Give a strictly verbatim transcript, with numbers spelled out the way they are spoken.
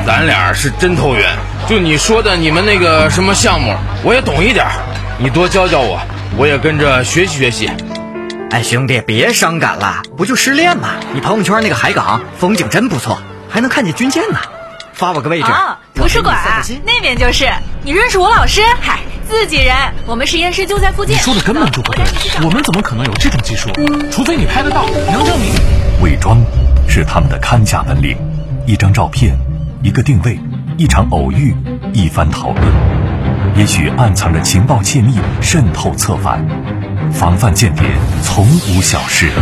咱俩是真投缘。就你说的你们那个什么项目，我也懂一点，你多教教我，我也跟着学习学习。 哎，兄弟，别伤感了，不就失恋吗？你朋友圈那个海港风景真不错，还能看见军舰呢。发我个位置。 哦，图书馆那边就是。你认识我老师？嗨，自己人，我们实验室就在附近。 你说的根本就不对，我们怎么可能有这种技术？除非你拍得到，能证明。 伪装是他们的看家本领，一张照片，一个定位，一场偶遇，一番讨论，也许暗藏着情报窃密，渗透策反，防范间谍从无小事。